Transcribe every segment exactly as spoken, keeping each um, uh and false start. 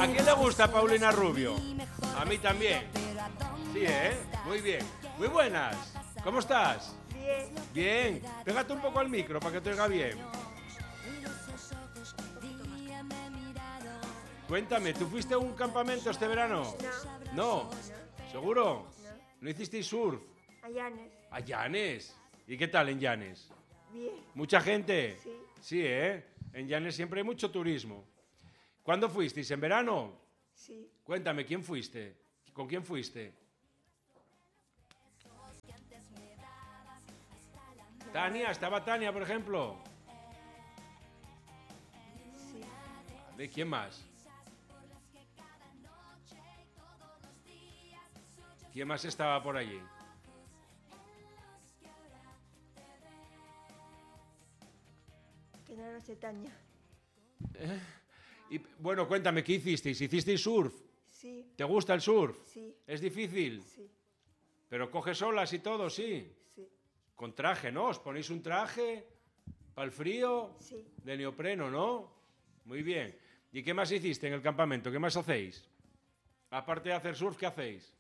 ¿A quién le gusta Paulina Rubio? A mí también. Sí, ¿eh? Muy bien. Muy buenas. ¿Cómo estás? Bien. Bien. Pégate un poco al micro para que te oiga bien. Cuéntame, ¿tú fuiste a un campamento este verano? No. ¿No? ¿Seguro? No. ¿No hicisteis surf? A Llanes. ¿A Llanes? ¿Y qué tal en Llanes? Bien. ¿Mucha gente? Sí. Sí, ¿eh? En Llanes siempre hay mucho turismo. ¿Cuándo fuisteis? ¿En verano? Sí. Cuéntame, ¿quién fuiste? ¿Con quién fuiste? Tania, ¿estaba Tania, por ejemplo? Sí. ¿De quién más? ¿Quién más estaba por allí? Que no lo sé, Tania. Y, bueno, cuéntame, ¿qué hicisteis? ¿Hicisteis surf? Sí. ¿Te gusta el surf? Sí. ¿Es difícil? Sí. ¿Pero coges olas y todo, sí? Sí. Con traje, ¿no? ¿Os ponéis un traje para el frío? Sí. De neopreno, ¿no? Muy bien. ¿Y qué más hiciste en el campamento? ¿Qué más hacéis? Aparte de hacer surf, ¿qué hacéis?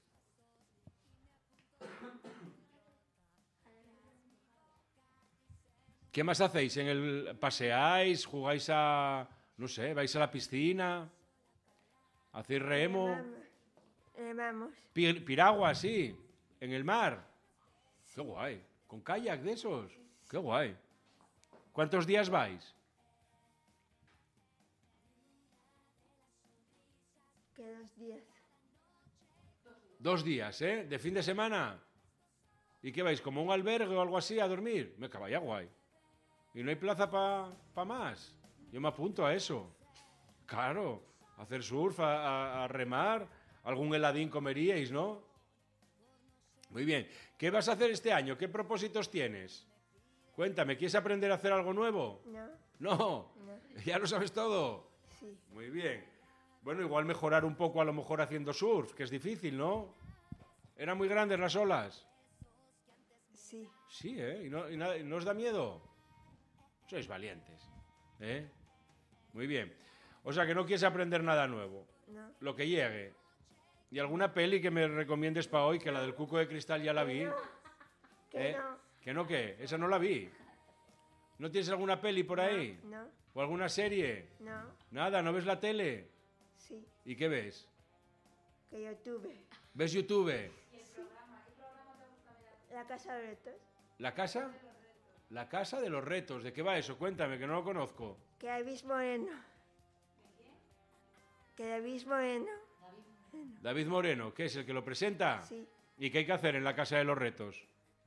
¿Qué más hacéis? ¿En el paseáis? ¿Jugáis a... no sé, vais a la piscina? ¿Hacéis remo? Vamos. Eh, vamos. Pi- piragua, sí. En el mar. Qué guay. ¿Con kayak de esos? Qué guay. ¿Cuántos días vais? Que dos días. Dos días, ¿eh? ¿De fin de semana? ¿Y qué vais? ¿Como un albergue o algo así a dormir? Me vaya guay. ¿Y no hay plaza para pa más? Yo me apunto a eso. Claro, a hacer surf, a, a, a remar, algún heladín comeríais, ¿no? Muy bien. ¿Qué vas a hacer este año? ¿Qué propósitos tienes? Cuéntame, ¿quieres aprender a hacer algo nuevo? No. No, No. ¿ya lo sabes todo? Sí. Muy bien. Bueno, igual mejorar un poco a lo mejor haciendo surf, que es difícil, ¿no? ¿Eran muy grandes las olas? Sí. Sí, ¿eh? ¿Y no, y nada- y no os da miedo? Sois valientes, ¿eh? Muy bien. O sea, que no quieres aprender nada nuevo. No. Lo que llegue. ¿Y alguna peli que me recomiendes para hoy? Que la del Cuco de Cristal ya la vi. Que ¿Eh? no. ¿Que no qué? Esa no la vi. ¿No tienes alguna peli por ahí? No. ¿O alguna serie? No. Nada, ¿no ves la tele? Sí. ¿Y qué ves? Que yo tuve. ¿Ves YouTube? La casa de retos. ¿La casa? La casa de los retos. ¿De qué va eso? Cuéntame, que no lo conozco. Que David Moreno. Que David Moreno. David Moreno, ¿qué es el que lo presenta? Sí. ¿Y qué hay que hacer en la casa de los retos?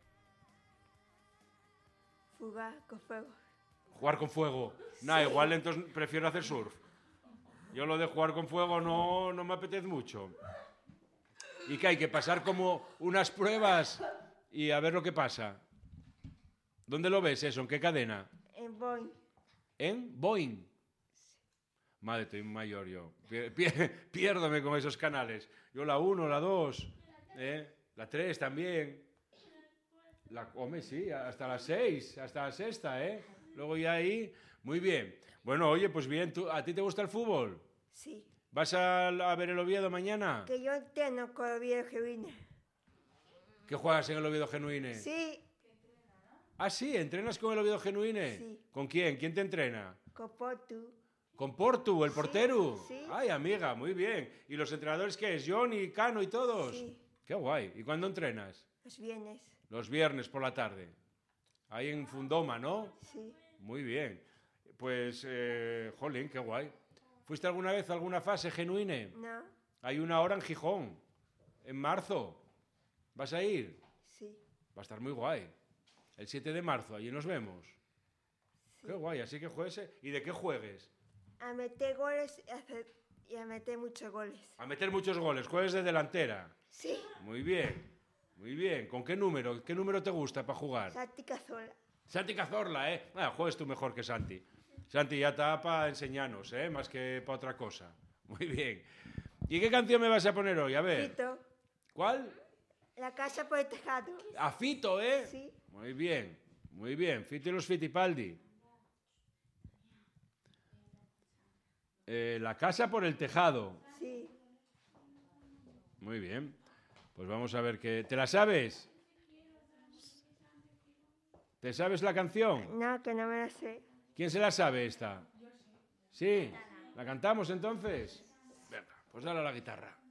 Fuga con fuego. Jugar con fuego. Nah, igual entonces prefiero hacer surf. Yo lo de jugar con fuego no, no me apetece mucho. ¿Y qué hay que pasar como unas pruebas y a ver lo que pasa? ¿Dónde lo ves eso? ¿En qué cadena? En Boeing. ¿En Boeing? Madre, estoy mayor yo. Pier- pier- Piérdome con esos canales. Yo la uno, la dos, ¿eh? La tres también. La, hombre, sí, hasta las seis, hasta la sexta, ¿eh? Luego ya ahí, muy bien. Bueno, oye, pues bien, ¿tú, ¿a ti te gusta el fútbol? Sí. ¿Vas a, a ver el Oviedo mañana? Que yo entreno con el viejo que vine. ¿Qué juegas en el Oviedo Genuine? Sí. Ah, sí, ¿entrenas con el Oviedo Genuine? Sí. ¿Con quién? ¿Quién te entrena? Con Portu. ¿Con Portu, el portero? sí. Ay, amiga, muy bien. ¿Y los entrenadores qué es? ¿Johnny, Cano y todos? Sí. Qué guay. ¿Y cuándo entrenas? Los viernes. Los viernes por la tarde. Ahí en Fundoma, ¿no? Sí. Muy bien. Pues, eh, jolín, qué guay. ¿Fuiste alguna vez a alguna fase genuine? No. Hay una hora en Gijón, en marzo. ¿Vas a ir? Sí. Va a estar muy guay. El siete de marzo, allí nos vemos. Qué guay, así que juegues. ¿Y de qué juegues? A meter goles y a, hacer- y a meter muchos goles. A meter muchos goles, juegues de delantera. Sí. Muy bien, muy bien. ¿Con qué número? ¿Qué número te gusta para jugar? Santi Cazola. Santi Cazorla, ¿eh? Ah, juegues tú mejor que Santi. Santi ya está para enseñarnos, ¿eh? Más que para otra cosa. Muy bien. ¿Y qué canción me vas a poner hoy? A ver. Fito. ¿Cuál? La casa por el tejado. A Fito, ¿eh? Sí. Muy bien, muy bien. Fito y los Fitipaldi. Eh, la casa por el tejado. Sí. Muy bien. Pues vamos a ver qué... ¿Te la sabes? ¿Te sabes la canción? No, que no me la sé. ¿Quién se la sabe esta? Sí. ¿La cantamos entonces? Venga, pues dale a la guitarra.